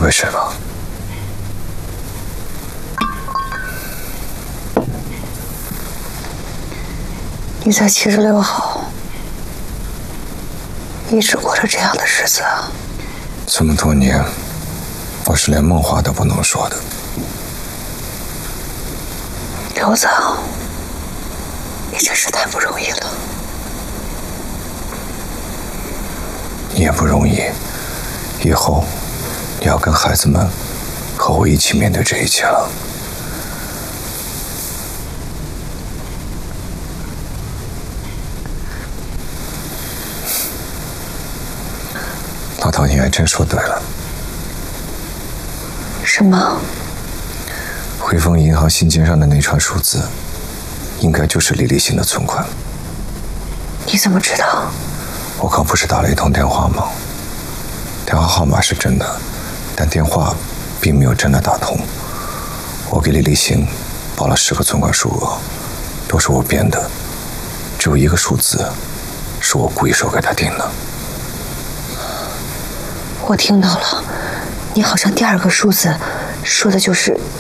喝杯水吧。 你在76号一直过着这样的日子啊？ 这么多年，我是连梦话都不能说的。 刘子，你真是太不容易了。 你也不容易，以后你要跟孩子们和我一起面对这一切了。老陶，你还真说对了。 什么？ 汇丰银行信件上的那串数字，应该就是李立新的存款。 你怎么知道？ 我可不是打了一通电话吗？电话号码是真的，但电话并没有真的打通。我给李立新报了10个存款数额，都是我编的，只有1个数字是我故意说给他听的。 我听到了，你好像第2个数字说的就是